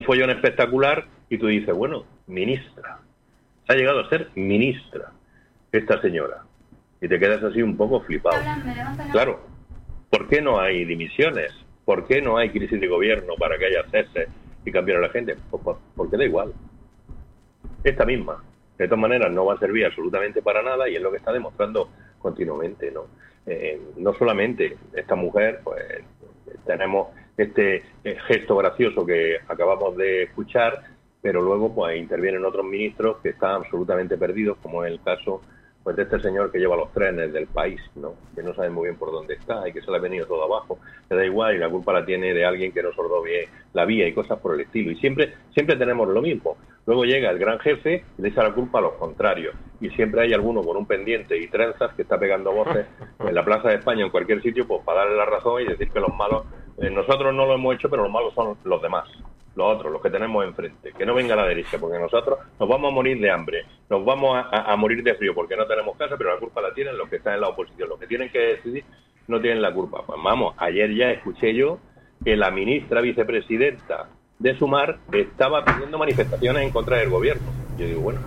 follón espectacular y tú dices, bueno, ministra. Ha llegado a ser ministra esta señora. Y te quedas así un poco flipado. Claro, ¿por qué no hay dimisiones? ¿Por qué no hay crisis de gobierno para que haya cese y cambiar a la gente? Pues porque da igual. Esta misma. De todas maneras, no va a servir absolutamente para nada y es lo que está demostrando continuamente, ¿no? No solamente esta mujer, pues tenemos este gesto gracioso que acabamos de escuchar, pero luego pues intervienen otros ministros que están absolutamente perdidos, como es el caso pues de este señor que lleva los trenes del país, ¿no? Que no sabe muy bien por dónde está y que se le ha venido todo abajo, le da igual y la culpa la tiene de alguien que no sordó bien la vía y cosas por el estilo. Y siempre tenemos lo mismo. Luego llega el gran jefe y le echa la culpa a los contrarios. Y siempre hay alguno con un pendiente y trenzas que está pegando voces en la Plaza de España, en cualquier sitio, pues para darle la razón y decir que los malos, nosotros no lo hemos hecho, pero los malos son los demás. Los otros, los que tenemos enfrente, que no venga la derecha, porque nosotros nos vamos a morir de hambre, nos vamos a morir de frío porque no tenemos casa, pero la culpa la tienen los que están en la oposición, los que tienen que decidir no tienen la culpa. Pues vamos, ayer ya escuché yo que la ministra vicepresidenta de Sumar estaba pidiendo manifestaciones en contra del gobierno. Yo digo, bueno,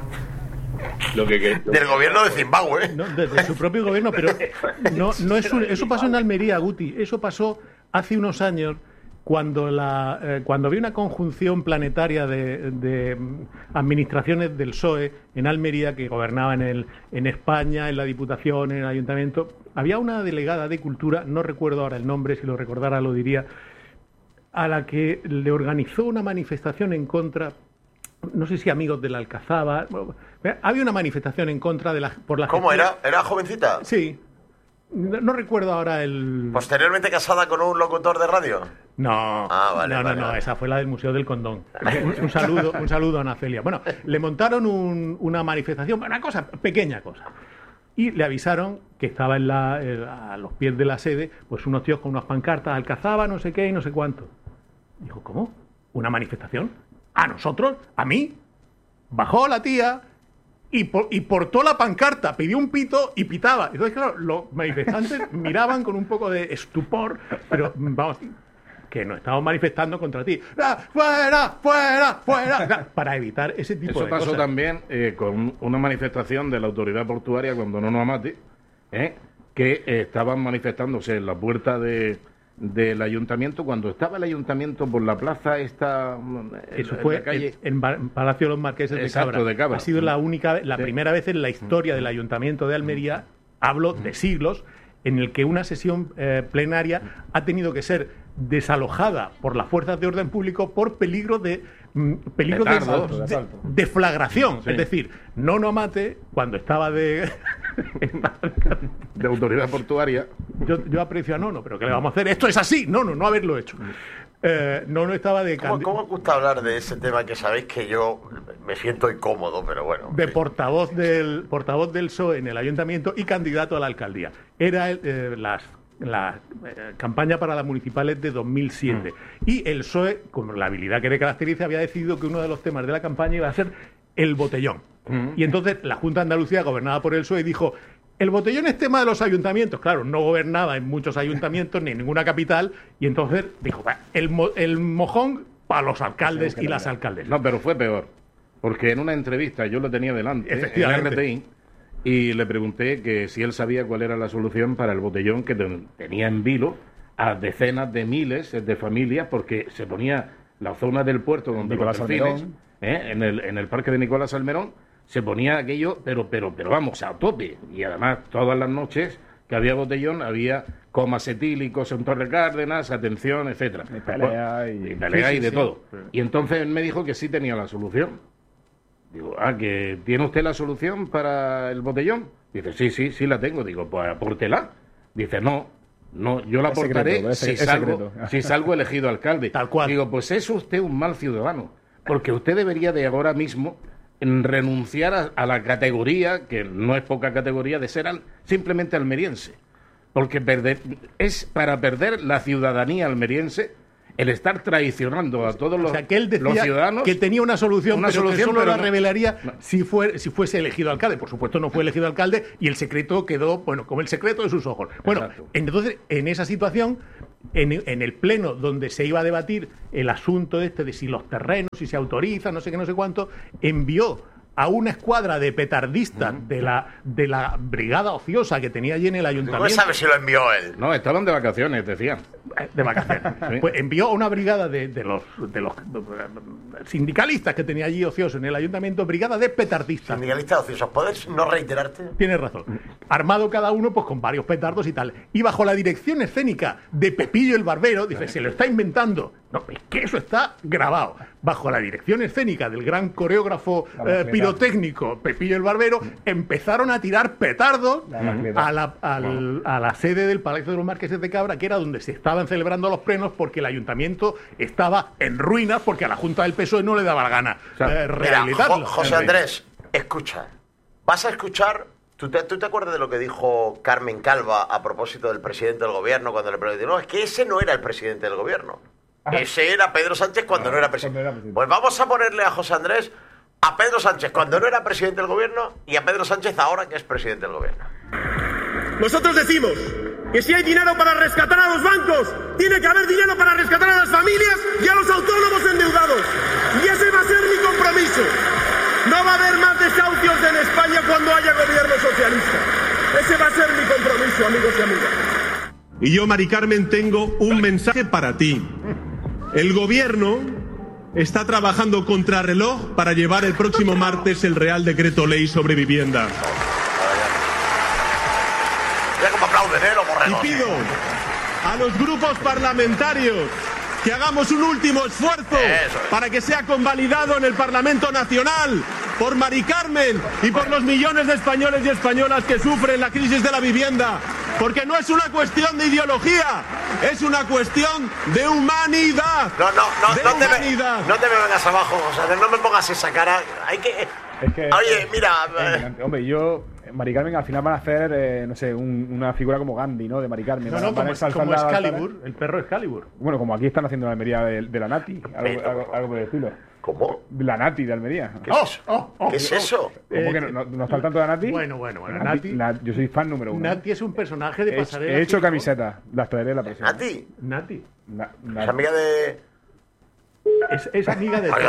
del gobierno de Zimbabue. No, de su propio gobierno, pero eso pasó en Almería, Guti, eso pasó hace unos años. Cuando había una conjunción planetaria de administraciones del PSOE en Almería, que gobernaban en España, en la Diputación, en el Ayuntamiento, había una delegada de Cultura, no recuerdo ahora el nombre, si lo recordara lo diría, a la que le organizó una manifestación en contra, no sé si amigos de la Alcazaba, había una manifestación en contra de por la ¿Cómo gestión. era jovencita? Sí. No recuerdo ahora el... ¿Posteriormente casada con un locutor de radio? No, no, esa fue la del Museo del Condón. Un saludo a Ana Celia. Bueno, le montaron una manifestación, una pequeña cosa. Y le avisaron que estaba a los pies de la sede, pues unos tíos con unas pancartas, Alcazaba, no sé qué y no sé cuánto. Dijo, ¿cómo? ¿Una manifestación? ¿A nosotros? ¿A mí? Bajó la tía... Y portó la pancarta, pidió un pito y pitaba. Entonces, claro, los manifestantes miraban con un poco de estupor, pero vamos, que nos estamos manifestando contra ti. ¡Fuera, fuera, fuera! Para evitar ese tipo de cosas. Eso pasó también con una manifestación de la autoridad portuaria cuando no nos amate, que estaban manifestándose en la puerta del ayuntamiento, cuando estaba el ayuntamiento por la plaza esta... Eso fue la calle... en Palacio de los Marqueses de Cabra. Ha sido la primera vez en la historia del ayuntamiento de Almería, hablo de siglos, en el que una sesión plenaria ha tenido que ser desalojada por las fuerzas de orden público por peligro de deflagración. Sí. Es decir, no amate cuando estaba de autoridad portuaria. Yo aprecio a Nono, pero ¿qué le vamos a hacer? Esto es así. No haberlo hecho. Nono estaba de... ¿Cómo os gusta hablar de ese tema que sabéis que yo me siento incómodo, pero bueno? De portavoz del PSOE en el ayuntamiento y candidato a la alcaldía. Era la campaña para las municipales de 2007. Y el PSOE, con la habilidad que le caracteriza, había decidido que uno de los temas de la campaña iba a ser el botellón. Y entonces la Junta de Andalucía, gobernada por el PSOE, dijo... El botellón es tema de los ayuntamientos. Claro, no gobernaba en muchos ayuntamientos ni en ninguna capital. Y entonces dijo, el mojón para los alcaldes y las alcaldesas. No, pero fue peor. Porque en una entrevista yo lo tenía delante, en RTI, y le pregunté que si él sabía cuál era la solución para el botellón que tenía en vilo a decenas de miles de familias, porque se ponía la zona del puerto donde los delfines, en el parque de Nicolás Salmerón, se ponía aquello, pero vamos, a tope. Y además, todas las noches que había botellón, había comas etílicos en Torre Cárdenas, atención, etcétera. Y pelea y de todo. Y entonces él me dijo que sí tenía la solución. Digo, ¿que tiene usted la solución para el botellón? Dice, sí la tengo. Digo, pues apórtela. Dice, no, yo la aportaré si salgo elegido alcalde. Tal cual. Digo, pues es usted un mal ciudadano, porque usted debería de ahora mismo renunciar a la categoría, que no es poca categoría, de ser simplemente almeriense. Porque es para perder la ciudadanía almeriense el estar traicionando a todos los, que él decía los ciudadanos... que tenía una solución, pero que solo la revelaría si fuese elegido alcalde. Por supuesto, no fue elegido alcalde y el secreto quedó, bueno, como el secreto de sus ojos. Bueno, exacto. Entonces, en esa situación, en el pleno donde se iba a debatir el asunto de si los terrenos, si se autoriza, no sé qué, no sé cuánto, envió a una escuadra de petardistas de la brigada ociosa que tenía allí en el ayuntamiento. ¿Cómo sabes si lo envió él? No, estaban de vacaciones, decían. De vacaciones. Sí. Pues envió a una brigada de los sindicalistas que tenía allí ociosos en el ayuntamiento, brigada de petardistas. Sindicalistas ociosos, ¿puedes no reiterarte? Tienes razón. Armado cada uno pues con varios petardos y tal. Y bajo la dirección escénica de Pepillo el Barbero, dice, se lo está inventando. No, es que eso está grabado. Bajo la dirección escénica del gran coreógrafo pirotécnico Pepillo el Barbero, empezaron a tirar petardos a la sede del Palacio de los Marqueses de Cabra, que era donde se estaban celebrando los plenos, porque el ayuntamiento estaba en ruinas, porque a la Junta del PSOE no le daba la gana rehabilitarlo. Mira, José Andrés, escucha. Vas a escuchar... ¿Tú te acuerdas de lo que dijo Carmen Calva a propósito del presidente del gobierno cuando le preguntó? No, es que ese no era el presidente del gobierno. Ese era Pedro Sánchez cuando no era presidente. Pues vamos a ponerle a José Andrés a Pedro Sánchez cuando no era presidente del gobierno y a Pedro Sánchez ahora que es presidente del gobierno. Nosotros decimos que si hay dinero para rescatar a los bancos, tiene que haber dinero para rescatar a las familias y a los autónomos endeudados. Y ese va a ser mi compromiso. No va a haber más desahucios en España cuando haya gobierno socialista. Ese va a ser mi compromiso, amigos y amigas. Y yo, Mari Carmen, tengo un mensaje para ti. El gobierno está trabajando contrarreloj para llevar el próximo martes el Real Decreto Ley sobre vivienda. Mira cómo aplauden, los borregos. Y pido a los grupos parlamentarios que hagamos un último esfuerzo para que sea convalidado en el Parlamento Nacional por Mari Carmen y por los millones de españoles y españolas que sufren la crisis de la vivienda. Porque no es una cuestión de ideología, es una cuestión de humanidad. No te me vengas abajo, José, no me pongas esa cara. Hay que... Oye, mira... Hombre, Mari Carmen al final van a hacer, no sé, una figura como Gandhi, ¿no? De Mari Carmen. Como Excalibur, el perro Excalibur. Bueno, como aquí están haciendo la Almería de la Nati, algo por el estilo. ¿Cómo? La Nati de Almería. ¿Qué es eso? ¿Qué es eso? ¿Cómo que no está al tanto de la Nati? Bueno. Nati, yo soy fan número 1. Nati es un personaje de pasarela. He hecho camisetas, las traeré la próxima. ¿Nati? Es amiga de... Es amiga de...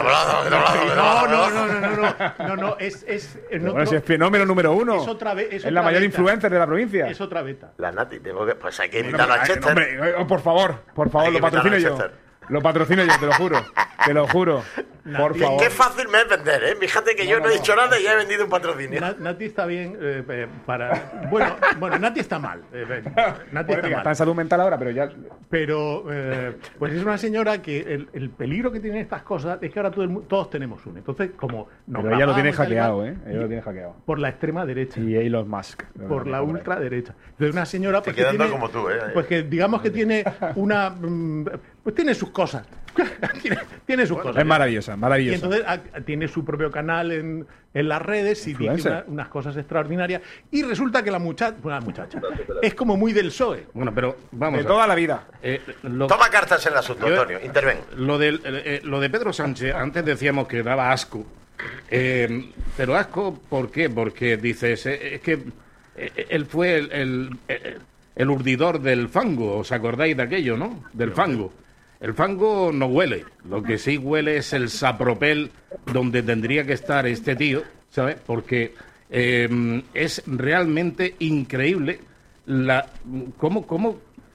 No, es el fenómeno número 1. Es otra vez. Es la mayor influencer de la provincia. Es otra beta. La Nati, pues hay que invitarla a Chester. Hombre, por favor, lo patrocino yo. Lo patrocino yo, te lo juro. Por favor. Qué fácil me es vender, ¿eh? Fíjate que yo no he dicho nada y ya he vendido un patrocinio. Nati está bien para... Bueno, Nati está mal. Nati está en salud mental ahora, pero ya... Pero, pues es una señora que el peligro que tienen estas cosas es que ahora todos tenemos uno. Entonces, como... Pero ella lo tiene hackeado, ¿eh? Ella lo tiene hackeado. Por la extrema derecha. Y Elon Musk. Por la ultraderecha. Entonces, una señora... Pues, quedando como tú, ¿eh? Pues que digamos que tiene una... Pues tiene sus cosas. tiene sus cosas. Es maravillosa. Y entonces tiene su propio canal en las redes y dice unas cosas extraordinarias. Y resulta que la muchacha es como muy del PSOE. Bueno, pero vamos. De toda la vida. Toma cartas en el asunto, Antonio. Interven. Lo de Pedro Sánchez, antes decíamos que daba asco. Pero asco, ¿por qué? Porque dices, es que él fue el urdidor del fango. ¿Os acordáis de aquello, no? Del fango. El fango no huele, lo que sí huele es el sapropel donde tendría que estar este tío, ¿sabes? Porque es realmente increíble cómo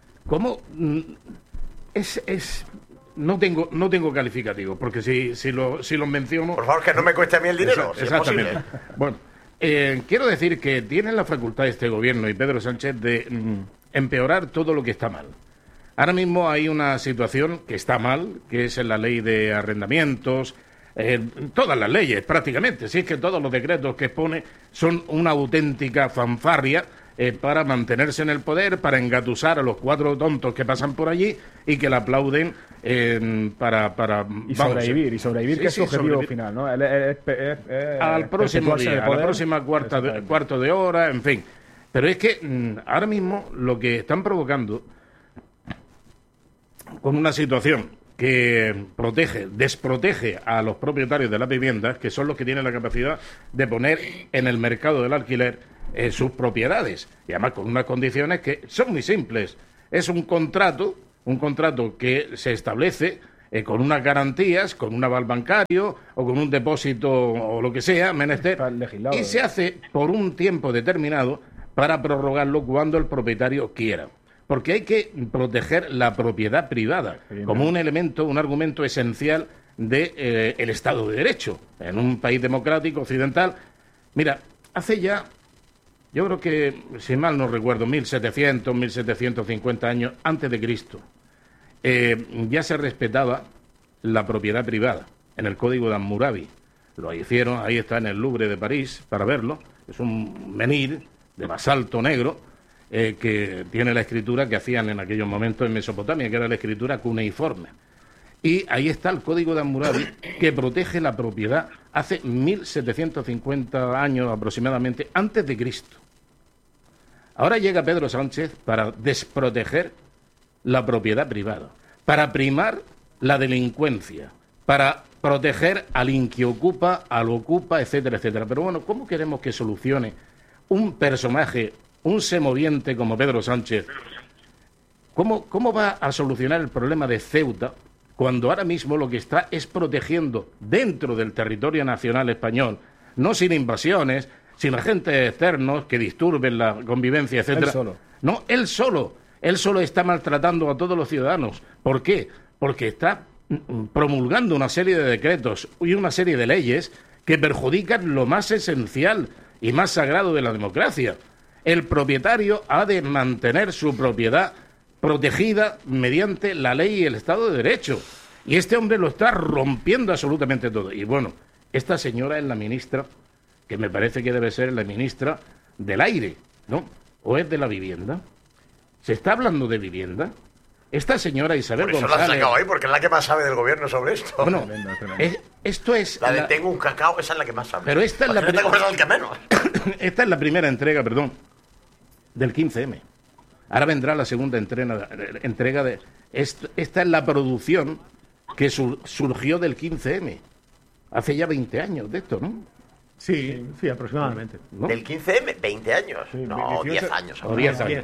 no tengo calificativos, porque si los menciono... Por favor, que no me cueste a mí el dinero. Exactamente. Si es posible. Bueno, quiero decir que tiene la facultad este gobierno y Pedro Sánchez de empeorar todo lo que está mal. Ahora mismo hay una situación que está mal, que es en la ley de arrendamientos, todas las leyes prácticamente, si es que todos los decretos que expone son una auténtica fanfarria para mantenerse en el poder, para engatusar a los 4 tontos que pasan por allí y que le aplauden para sobrevivir, que es su objetivo final, ¿no? Al próximo día, a la próxima cuarto de hora, en fin. Pero es que ahora mismo lo que están provocando con una situación que desprotege a los propietarios de las viviendas, que son los que tienen la capacidad de poner en el mercado del alquiler sus propiedades, y además con unas condiciones que son muy simples. Es un contrato que se establece con unas garantías, con un aval bancario o con un depósito o lo que sea, menester, y se hace por un tiempo determinado para prorrogarlo cuando el propietario quiera. Porque hay que proteger la propiedad privada como un elemento, un argumento esencial del Estado de Derecho en un país democrático occidental. Mira, hace ya, yo creo que, si mal no recuerdo, 1700, 1750 años antes de Cristo, ya se respetaba la propiedad privada en el Código de Hammurabi. Lo hicieron, ahí está en el Louvre de París para verlo. Es un menhir de basalto negro que tiene la escritura que hacían en aquellos momentos en Mesopotamia, que era la escritura cuneiforme. Y ahí está el Código de Hammurabi, que protege la propiedad hace 1750 años aproximadamente antes de Cristo. Ahora llega Pedro Sánchez para desproteger la propiedad privada, para primar la delincuencia, para proteger al inquiocupa, al ocupa, etcétera, etcétera. Pero bueno, ¿cómo queremos que solucione un personaje, un semoviente como Pedro Sánchez? ¿Cómo va a solucionar el problema de Ceuta cuando ahora mismo lo que está es protegiendo dentro del territorio nacional español, no sin invasiones, sin agentes externos que disturben la convivencia, etcétera? Él solo. No, él solo está maltratando a todos los ciudadanos. ¿Por qué? Porque está promulgando una serie de decretos y una serie de leyes que perjudican lo más esencial y más sagrado de la democracia. El propietario ha de mantener su propiedad protegida mediante la ley y el Estado de Derecho. Y este hombre lo está rompiendo absolutamente todo. Y bueno, esta señora es la ministra, que me parece que debe ser la ministra del aire, ¿no? ¿O es de la vivienda? ¿Se está hablando de vivienda? Esta señora Isabel González... Por eso la has sacado ahí, porque es la que más sabe del gobierno sobre esto. Bueno, esto es... La de tengo un cacao, esa es la que más sabe. Pero esta es la el que menos. Esta es la primera entrega, del 15M. Ahora vendrá la segunda entrega de... Esta es la producción que surgió del 15M. Hace ya 20 años de esto, ¿no? Sí, aproximadamente. ¿No? ¿Del 15M? ¿20 años? Sí, no, 10 años. 10 años.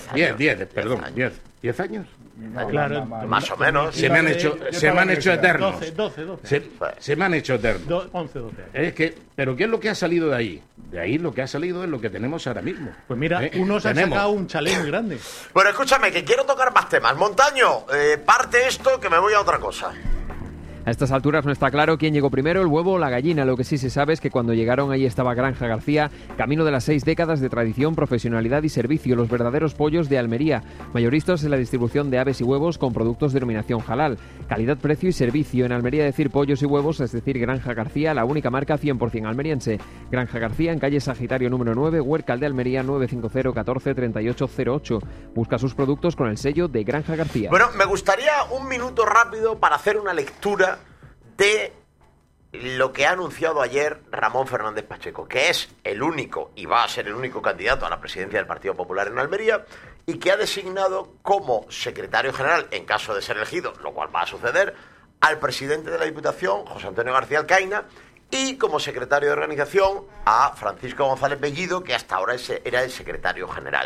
10 años. Claro, más o menos. Se me han hecho eternos. 12. Se me han hecho eternos. 11, 12 años. Pero ¿qué es lo que ha salido de ahí? De ahí lo que ha salido es lo que tenemos ahora mismo. Pues mira, unos han sacado un chalet muy grande. Bueno, escúchame, que quiero tocar más temas. Montaño, parte esto que me voy a otra cosa. A estas alturas no está claro quién llegó primero, el huevo o la gallina. Lo que sí se sabe es que cuando llegaron ahí estaba Granja García, camino de las 6 décadas de tradición, profesionalidad y servicio, los verdaderos pollos de Almería, mayoristas en la distribución de aves y huevos con productos de denominación halal. Calidad, precio y servicio. En Almería decir pollos y huevos es decir Granja García, la única marca 100% almeriense. Granja García en calle Sagitario número 9, Huércal de Almería, 950 14 3808. Busca sus productos con el sello de Granja García. Bueno, me gustaría un minuto rápido para hacer una lectura de lo que ha anunciado ayer Ramón Fernández Pacheco, que es el único y va a ser el único candidato a la presidencia del Partido Popular en Almería y que ha designado como secretario general, en caso de ser elegido, lo cual va a suceder, al presidente de la Diputación, José Antonio García Alcaina, y como secretario de organización a Francisco González Bellido, que hasta ahora era el secretario general.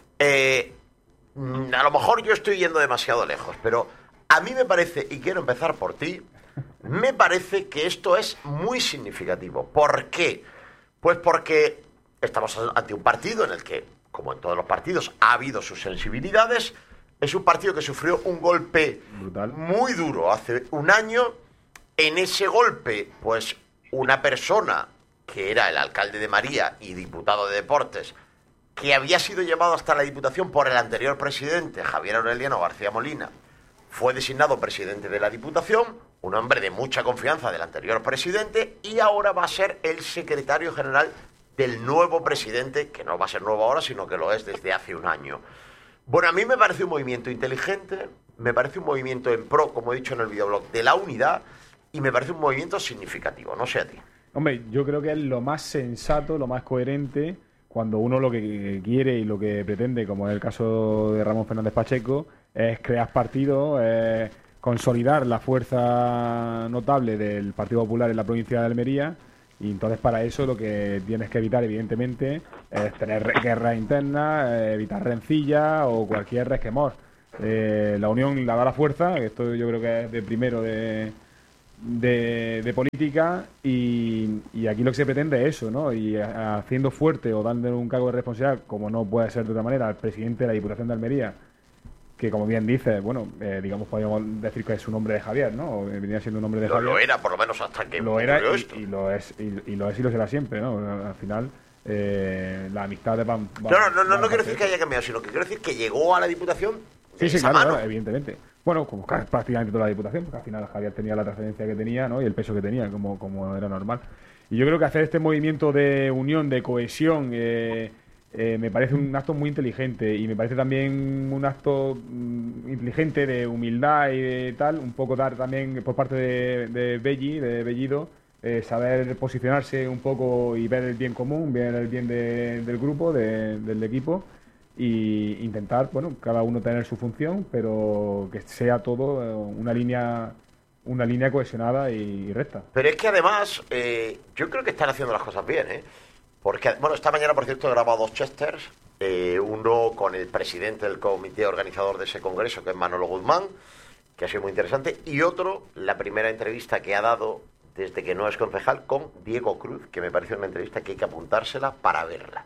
A lo mejor yo estoy yendo demasiado lejos, pero a mí me parece, y quiero empezar por ti, me parece que esto es muy significativo. ¿Por qué? Pues porque estamos ante un partido en el que, como en todos los partidos, ha habido sus sensibilidades. Es un partido que sufrió un golpe brutal, muy duro hace un año. En ese golpe, pues una persona que era el alcalde de María y diputado de Deportes, que había sido llevado hasta la Diputación por el anterior presidente, Javier Aureliano García Molina, fue designado presidente de la Diputación, un hombre de mucha confianza del anterior presidente, y ahora va a ser el secretario general del nuevo presidente, que no va a ser nuevo ahora, sino que lo es desde hace un año. Bueno, a mí me parece un movimiento inteligente, me parece un movimiento en pro, como he dicho en el videoblog, de la unidad, y me parece un movimiento significativo, no sé a ti. Hombre, yo creo que es lo más sensato, lo más coherente, cuando uno lo que quiere y lo que pretende, como es el caso de Ramón Fernández Pacheco, es crear partidos, consolidar la fuerza notable del Partido Popular en la provincia de Almería. Y entonces para eso lo que tienes que evitar, evidentemente, es tener guerras internas, evitar rencillas o cualquier resquemor. La unión la da la fuerza, esto yo creo que es de primero de política, y aquí lo que se pretende es eso, ¿no? Y haciendo fuerte o dándole un cargo de responsabilidad, como no puede ser de otra manera, al presidente de la Diputación de Almería, que como bien dice, bueno, digamos, podríamos decir que es un nombre de Javier, ¿no? O venía siendo un nombre de Javier. Lo era, por lo menos hasta que lo era y lo es y lo será siempre, ¿no? Al final, la amistad de no quiero decir que haya cambiado, sino que quiero decir que llegó a la Diputación de sí, esa claro, mano. Evidentemente. Bueno, como prácticamente toda la Diputación, porque al final Javier tenía la trascendencia que tenía, ¿no? Y el peso que tenía, como era normal. Y yo creo que hacer este movimiento de unión, de cohesión, me parece un acto muy inteligente, y me parece también un acto inteligente de humildad y de tal, un poco dar también por parte de Bellido, saber posicionarse un poco y ver el bien común, ver el bien del grupo, del equipo, y intentar, bueno, cada uno tener su función, pero que sea todo una línea cohesionada y recta. Pero es que además yo creo que están haciendo las cosas bien, porque, bueno, esta mañana, por cierto, he grabado 2 chesters, uno con el presidente del comité organizador de ese congreso, que es Manolo Guzmán, que ha sido muy interesante, y otro, la primera entrevista que ha dado desde que no es concejal, con Diego Cruz, que me parece una entrevista que hay que apuntársela para verla.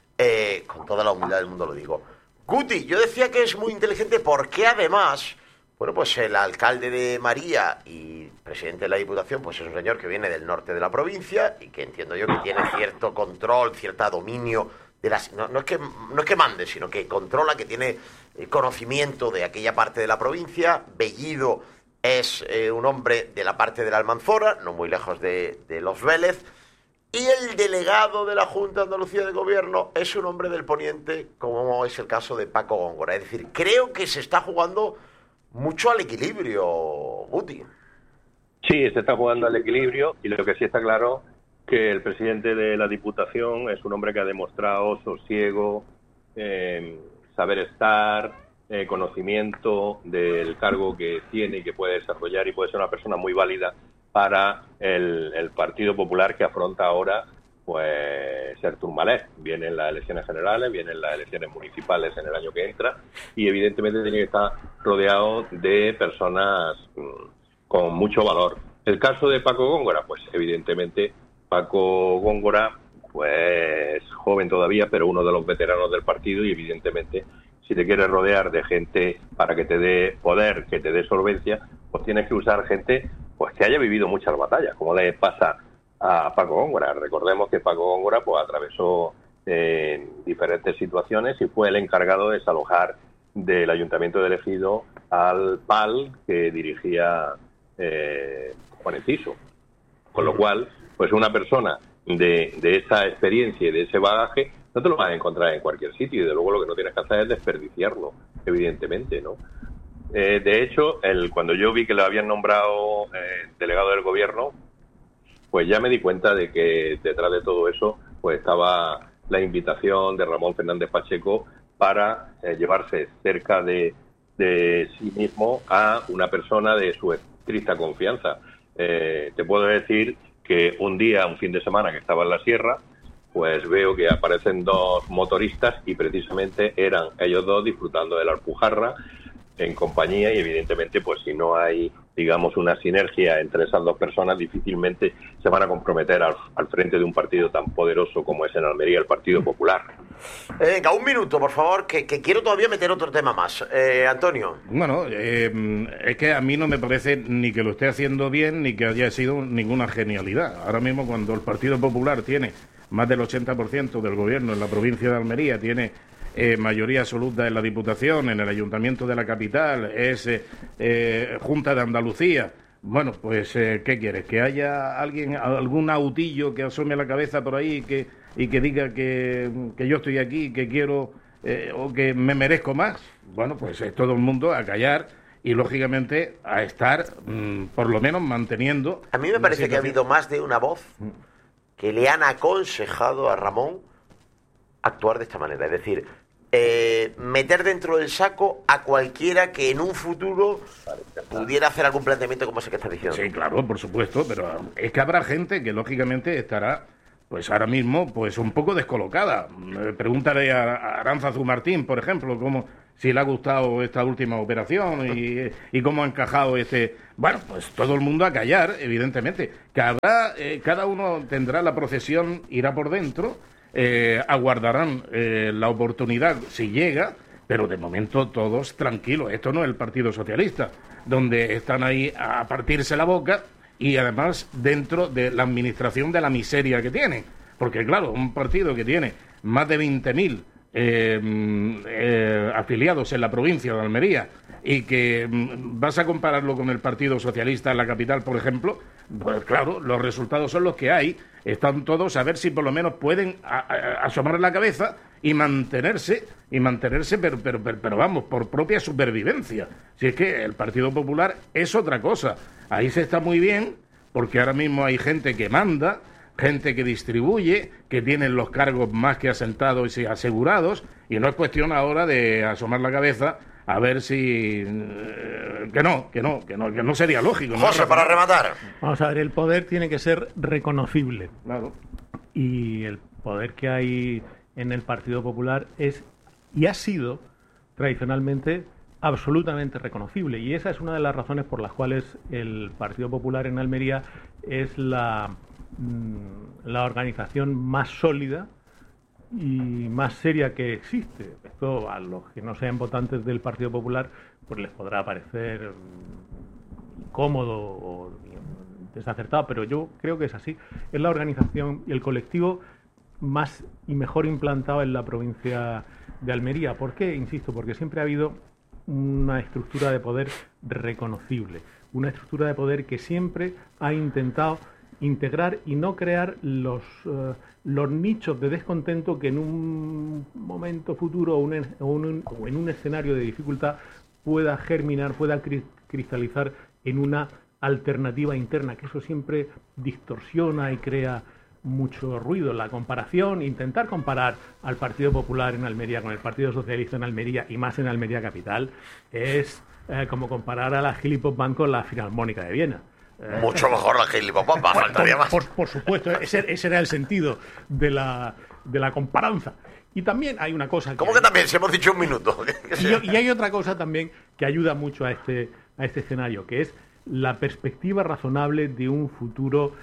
Con toda la humildad del mundo lo digo. Guti, yo decía que es muy inteligente porque además, bueno, pues el alcalde de María y presidente de la Diputación, pues es un señor que viene del norte de la provincia y que entiendo yo que tiene cierto control, cierto dominio de las... No es que mande, sino que controla, que tiene conocimiento de aquella parte de la provincia. Bellido es un hombre de la parte de la Almanzora, no muy lejos de Los Vélez. Y el delegado de la Junta de Andalucía de Gobierno es un hombre del Poniente, como es el caso de Paco Góngora. Es decir, creo que se está jugando mucho al equilibrio, Guti. Sí, se está jugando al equilibrio, y lo que sí está claro que el presidente de la Diputación es un hombre que ha demostrado sosiego, saber estar, conocimiento del cargo que tiene y que puede desarrollar, y puede ser una persona muy válida para el Partido Popular, que afronta ahora pues ser Tourmalet. Vienen las elecciones generales, vienen las elecciones municipales en el año que entra, y evidentemente tiene que estar rodeado de personas con mucho valor. El caso de Paco Góngora, pues evidentemente Paco Góngora, pues joven todavía, pero uno de los veteranos del partido, y evidentemente si te quieres rodear de gente para que te dé poder, que te dé solvencia, pues tienes que usar gente pues que haya vivido muchas batallas, como le pasa a Paco Góngora. Recordemos que Paco Góngora pues atravesó diferentes situaciones y fue el encargado de desalojar del Ayuntamiento de Ejido al PAL que dirigía Juan Enciso. Con lo cual, pues una persona de esa experiencia y de ese bagaje no te lo vas a encontrar en cualquier sitio, y de luego lo que no tienes que hacer es desperdiciarlo, evidentemente, ¿no? De hecho, cuando yo vi que lo habían nombrado delegado del gobierno, pues ya me di cuenta de que detrás de todo eso pues estaba la invitación de Ramón Fernández Pacheco para llevarse cerca de sí mismo a una persona de su estricta confianza. Te puedo decir que un fin de semana que estaba en la sierra, pues veo que aparecen 2 motoristas, y precisamente eran ellos 2 disfrutando de la Alpujarra en compañía, y evidentemente pues si no hay, digamos, una sinergia entre esas 2 personas, difícilmente se van a comprometer al frente de un partido tan poderoso como es en Almería el Partido Popular. Venga, un minuto, por favor, que quiero todavía meter otro tema más. Antonio. Bueno, es que a mí no me parece ni que lo esté haciendo bien, ni que haya sido ninguna genialidad. Ahora mismo, cuando el Partido Popular tiene más del 80% del gobierno en la provincia de Almería, tiene mayoría absoluta en la Diputación, en el Ayuntamiento de la capital, es Junta de Andalucía. Bueno, pues, ¿qué quieres? ¿Que haya algún autillo que asome la cabeza por ahí y que diga que yo estoy aquí, que quiero o que me merezco más? Bueno, pues todo el mundo a callar y, lógicamente, a estar, por lo menos, manteniendo... A mí me parece que ha habido más de una voz que le han aconsejado a Ramón actuar de esta manera. Es decir, meter dentro del saco a cualquiera que en un futuro pudiera hacer algún planteamiento como ese que está diciendo. Sí, claro, por supuesto, pero es que habrá gente que lógicamente estará, pues ahora mismo, pues un poco descolocada. Pregúntale a Aránzazu Martín, por ejemplo, si le ha gustado esta última operación y cómo ha encajado este... Bueno, pues todo el mundo a callar, evidentemente. Que habrá, cada uno tendrá la procesión, irá por dentro, aguardarán la oportunidad si llega, pero de momento todos tranquilos. Esto no es el Partido Socialista, donde están ahí a partirse la boca y además dentro de la administración de la miseria que tienen. Porque claro, un partido que tiene más de 20.000 afiliados en la provincia de Almería y que vas a compararlo con el Partido Socialista en la capital, por ejemplo, pues claro, los resultados son los que hay. Están todos a ver si por lo menos pueden asomar la cabeza y mantenerse, pero vamos, por propia supervivencia. Si es que el Partido Popular es otra cosa. Ahí se está muy bien, porque ahora mismo hay gente que manda, gente que distribuye, que tienen los cargos más que asentados y asegurados, y no es cuestión ahora de asomar la cabeza a ver si... que no sería lógico, ¿no? José, para rematar. Vamos a ver, el poder tiene que ser reconocible. Claro. Y el poder que hay en el Partido Popular es, y ha sido, tradicionalmente, absolutamente reconocible. Y esa es una de las razones por las cuales el Partido Popular en Almería es la organización más sólida y más seria que existe. Esto a los que no sean votantes del Partido Popular pues les podrá parecer incómodo o desacertado, pero yo creo que es así. Es la organización y el colectivo más y mejor implantado en la provincia de Almería. ¿Por qué? Insisto, porque siempre ha habido una estructura de poder reconocible, una estructura de poder que siempre ha intentado integrar y no crear los nichos de descontento que en un momento futuro o en un escenario de dificultad pueda germinar, pueda cristalizar en una alternativa interna, que eso siempre distorsiona y crea mucho ruido. La comparación, intentar comparar al Partido Popular en Almería con el Partido Socialista en Almería y más en Almería capital es como comparar a la Gilipop Band con la Filarmónica de Viena. Mucho mejor la Gilipop Band, faltaría más. Por supuesto, ese era el sentido de la comparanza. Y también hay una cosa... ¿Cómo que también? Si hemos dicho un minuto. Y hay otra cosa también que ayuda mucho a este escenario, que es la perspectiva razonable de un futuro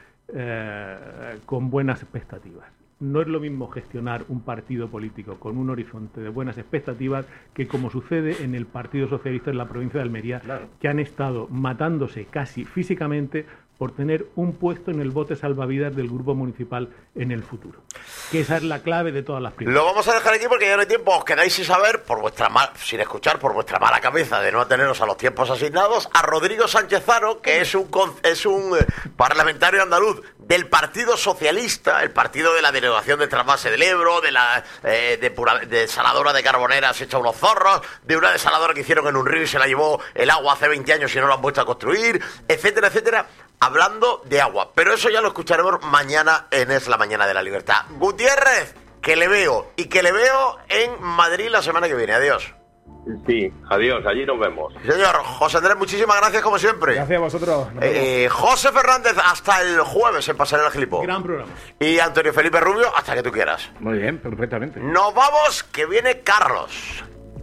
con buenas expectativas. No es lo mismo gestionar un partido político con un horizonte de buenas expectativas que como sucede en el Partido Socialista en la provincia de Almería, claro, que han estado matándose casi físicamente por tener un puesto en el bote salvavidas del grupo municipal en el futuro. Que esa es la clave de todas las primarias. Lo vamos a dejar aquí porque ya no hay tiempo. Os quedáis sin saber, sin escuchar, por vuestra mala cabeza de no teneros a los tiempos asignados, a Rodrigo Sánchez Haro, que es un parlamentario andaluz del Partido Socialista, el partido de la delegación de Trasvase del Ebro, de la desaladora de Carboneras hecha unos zorros, de una desaladora que hicieron en un río y se la llevó el agua hace 20 años y no lo han vuelto a construir, etcétera, etcétera. Hablando de agua, pero eso ya lo escucharemos mañana en Es la Mañana de la Libertad. Gutiérrez, que le veo en Madrid la semana que viene. Adiós. Sí, adiós, allí nos vemos. Señor José Andrés, muchísimas gracias como siempre. Gracias a vosotros. José Fernández, hasta el jueves en Pasarela Gilipó. Gran programa. Y Antonio Felipe Rubio, hasta que tú quieras. Muy bien, perfectamente. Nos vamos, que viene Carlos.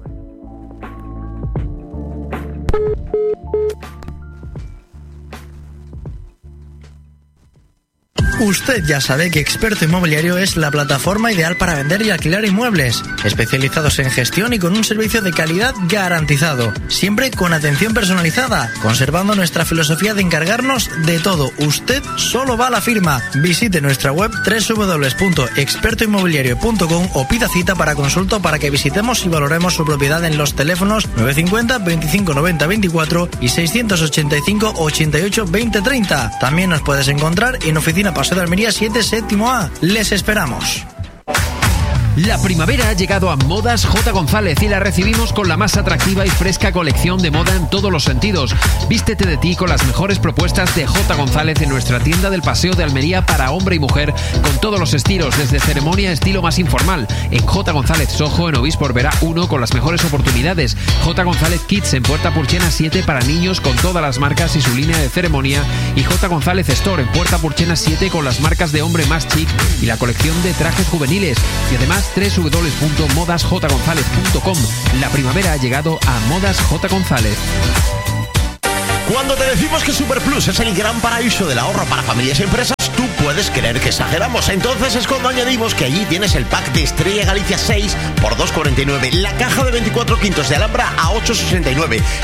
Usted ya sabe que Experto Inmobiliario es la plataforma ideal para vender y alquilar inmuebles, especializados en gestión y con un servicio de calidad garantizado, siempre con atención personalizada, conservando nuestra filosofía de encargarnos de todo. Usted solo va a la firma. Visite nuestra web www.expertoinmobiliario.com o pida cita para consulta para que visitemos y valoremos su propiedad en los teléfonos 950 25 90 24 y 685 88 20 30. También nos puedes encontrar en Oficina Paseo de Almería 7 séptimo A. Les esperamos. La primavera ha llegado a Modas J. González y la recibimos con la más atractiva y fresca colección de moda en todos los sentidos. Vístete de ti con las mejores propuestas de J. González en nuestra tienda del Paseo de Almería para hombre y mujer, con todos los estilos, desde ceremonia a estilo más informal. En J. González Soho, en Obispo Orbera 1, con las mejores oportunidades. J. González Kids en Puerta Purchena 7 para niños, con todas las marcas y su línea de ceremonia. Y J. González Store en Puerta Purchena 7 con las marcas de hombre más chic y la colección de trajes juveniles. Y además www.modasjgonzalez.com. La primavera ha llegado a Modas J. González. Cuando te decimos que Superplus es el gran paraíso del ahorro para familias y empresas, tú puedes creer que exageramos. Entonces es cuando añadimos que allí tienes el pack de Estrella Galicia 6 por 2,49, la caja de 24 quintos de Alhambra a 8,69,